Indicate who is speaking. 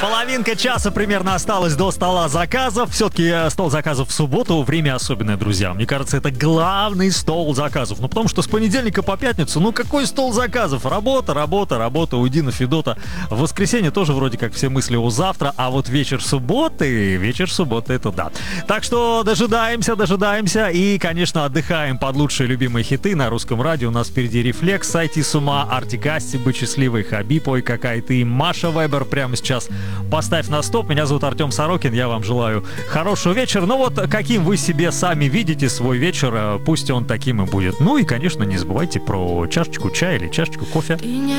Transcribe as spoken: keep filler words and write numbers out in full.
Speaker 1: Половинка часа примерно осталась до стола заказов. Все-таки стол заказов в субботу время особенное, друзья. Мне кажется, это главный стол заказов. Ну, потому что с понедельника по пятницу, ну, какой стол заказов? Работа, работа, работа, уйди на Федота. В воскресенье тоже вроде как все мысли у завтра, а вот вечер субботы, вечер субботы, это да. Так что дожидаемся, дожидаемся и, конечно, отдыхаем под лучшие любимые хиты на русском радио. У нас впереди «Рефлекс», «Сойти с ума», «Артик Асти», «Быть счастливой», «Хабиб», «Ой, какая ты», Маша Вебер прямо сейчас. Поставь на стоп. Меня зовут Артем Сорокин. Я вам желаю хорошего вечера. Ну вот, каким вы себе сами видите свой вечер, пусть он таким и будет. Ну и, конечно, не забывайте про чашечку чая или чашечку кофе.